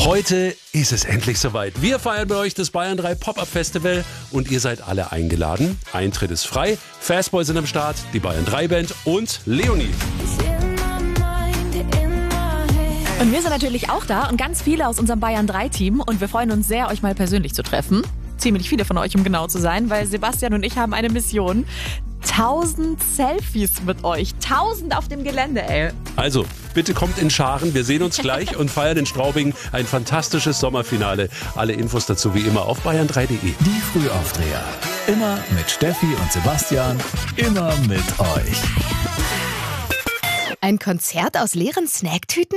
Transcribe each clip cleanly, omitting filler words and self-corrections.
Heute ist es endlich soweit. Wir feiern bei euch das Bayern 3 Pop-Up Festival und ihr seid alle eingeladen. Eintritt ist frei, Fastboy sind am Start, die Bayern 3 Band und Leonie. Und wir sind natürlich auch da und ganz viele aus unserem Bayern 3 Team und wir freuen uns sehr, euch mal persönlich zu treffen. Ziemlich viele von euch, um genau zu sein, weil Sebastian und ich haben eine Mission. 1000 Selfies mit euch. 1000 auf dem Gelände, ey. Also, bitte kommt in Scharen. Wir sehen uns gleich und feiern in Straubing ein fantastisches Sommerfinale. Alle Infos dazu wie immer auf bayern3.de. Die Frühaufdreher. Immer mit Steffi und Sebastian. Immer mit euch. Ein Konzert aus leeren Snacktüten?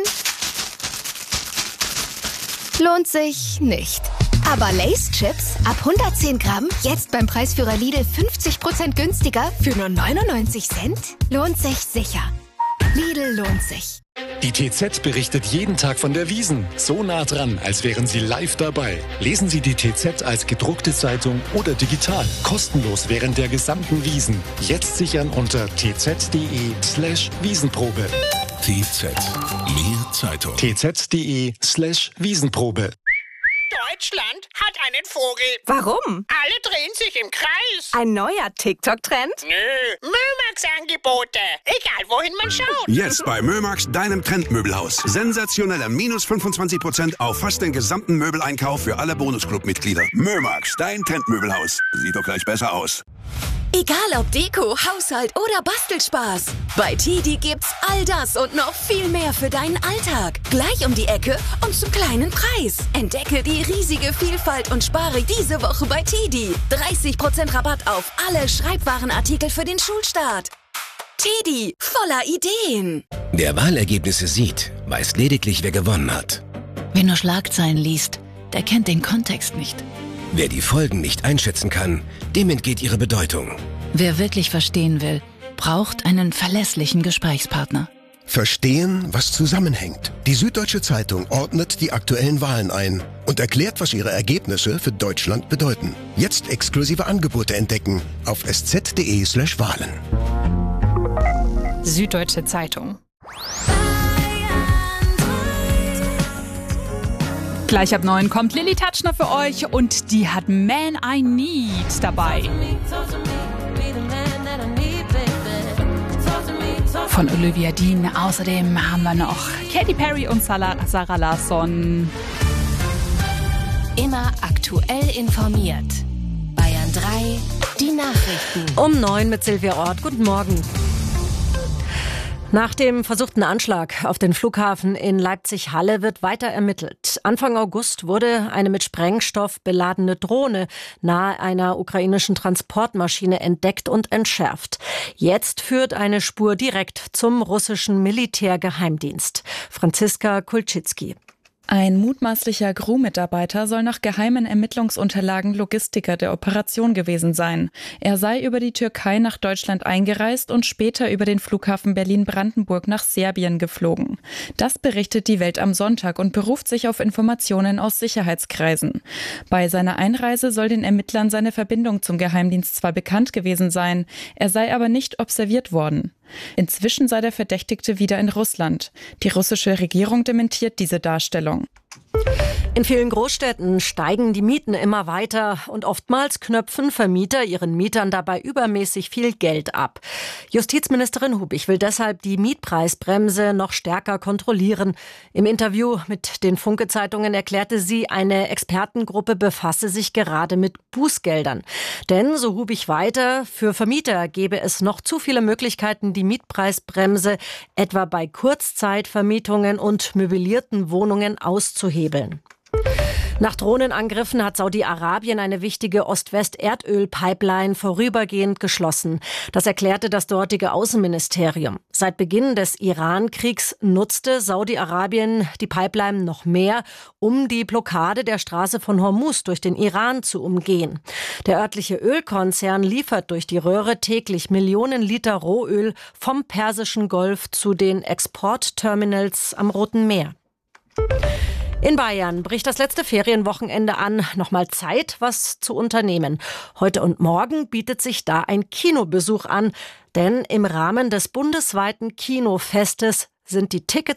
Lohnt sich nicht. Aber Lay's Chips ab 110 Gramm, jetzt beim Preisführer Lidl 50% günstiger für nur 99 Cent? Lohnt sich sicher. Lidl lohnt sich. Die TZ berichtet jeden Tag von der Wiesn. So nah dran, als wären Sie live dabei. Lesen Sie die TZ als gedruckte Zeitung oder digital. Kostenlos während der gesamten Wiesn. Jetzt sichern unter tz.de/Wiesenprobe. TZ. Mehr Zeitung. tz.de/Wiesenprobe. Deutschland hat einen Vogel. Warum? Alle drehen sich im Kreis. Ein neuer TikTok-Trend? Nö, Mömax-Angebote. Egal, wohin man schaut. Jetzt bei Mömax, deinem Trendmöbelhaus. Sensationelle minus 25% auf fast den gesamten Möbeleinkauf für alle Bonusclub-Mitglieder. Mömax, dein Trendmöbelhaus. Sieht doch gleich besser aus. Egal ob Deko, Haushalt oder Bastelspaß. Bei TIDI gibt's all das und noch viel mehr für deinen Alltag. Gleich um die Ecke und zum kleinen Preis. Entdecke die riesige Vielfalt und spare diese Woche bei TIDI. 30% Rabatt auf alle Schreibwarenartikel für den Schulstart. TIDI, voller Ideen. Wer Wahlergebnisse sieht, weiß lediglich, wer gewonnen hat. Wer nur Schlagzeilen liest, der kennt den Kontext nicht. Wer die Folgen nicht einschätzen kann, dem entgeht ihre Bedeutung. Wer wirklich verstehen will, braucht einen verlässlichen Gesprächspartner. Verstehen, was zusammenhängt. Die Süddeutsche Zeitung ordnet die aktuellen Wahlen ein und erklärt, was ihre Ergebnisse für Deutschland bedeuten. Jetzt exklusive Angebote entdecken auf sz.de/Wahlen. Süddeutsche Zeitung. Gleich ab 9 kommt Lilly Tatschner für euch und die hat Man I Need dabei. Von Olivia Dean. Außerdem haben wir noch Katy Perry und Sarah Larsson. Immer aktuell informiert. Bayern 3, die Nachrichten. Um 9 mit Silvia Ort. Guten Morgen. Nach dem versuchten Anschlag auf den Flughafen in Leipzig-Halle wird weiter ermittelt. Anfang August wurde eine mit Sprengstoff beladene Drohne nahe einer ukrainischen Transportmaschine entdeckt und entschärft. Jetzt führt eine Spur direkt zum russischen Militärgeheimdienst. Franziska Kulczycki. Ein mutmaßlicher GRU-Mitarbeiter soll nach geheimen Ermittlungsunterlagen Logistiker der Operation gewesen sein. Er sei über die Türkei nach Deutschland eingereist und später über den Flughafen Berlin-Brandenburg nach Serbien geflogen. Das berichtet die Welt am Sonntag und beruft sich auf Informationen aus Sicherheitskreisen. Bei seiner Einreise soll den Ermittlern seine Verbindung zum Geheimdienst zwar bekannt gewesen sein, er sei aber nicht observiert worden. Inzwischen sei der Verdächtigte wieder in Russland. Die russische Regierung dementiert diese Darstellung. In vielen Großstädten steigen die Mieten immer weiter und oftmals knöpfen Vermieter ihren Mietern dabei übermäßig viel Geld ab. Justizministerin Hubich will deshalb die Mietpreisbremse noch stärker kontrollieren. Im Interview mit den Funke-Zeitungen erklärte sie, eine Expertengruppe befasse sich gerade mit Bußgeldern. Denn, so Hubich weiter, für Vermieter gäbe es noch zu viele Möglichkeiten, die Mietpreisbremse etwa bei Kurzzeitvermietungen und möblierten Wohnungen auszuhebeln. Nach Drohnenangriffen hat Saudi-Arabien eine wichtige Ost-West-Erdöl-Pipeline vorübergehend geschlossen. Das erklärte das dortige Außenministerium. Seit Beginn des Iran-Kriegs nutzte Saudi-Arabien die Pipeline noch mehr, um die Blockade der Straße von Hormuz durch den Iran zu umgehen. Der örtliche Ölkonzern liefert durch die Röhre täglich Millionen Liter Rohöl vom Persischen Golf zu den Exportterminals am Roten Meer. In Bayern bricht das letzte Ferienwochenende an. Nochmal Zeit, was zu unternehmen. Heute und morgen bietet sich da ein Kinobesuch an. Denn im Rahmen des bundesweiten Kinofestes sind die Tickets